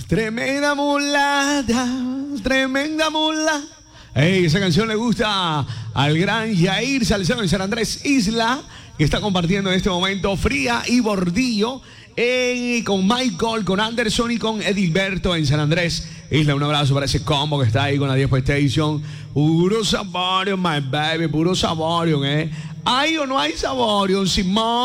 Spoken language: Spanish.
Tremenda mulata, tremenda mula. Hey, esa canción le gusta al gran Yair Salcedo en San Andrés Isla, que está compartiendo en este momento Fría y Bordillo con Michael, con Anderson y con Edilberto en San Andrés Isla. Un abrazo para ese combo que está ahí con la 10 Station. Puro Saborion, my baby, puro Saborion, ¿eh? ¿Hay o no hay Saborion, Simón?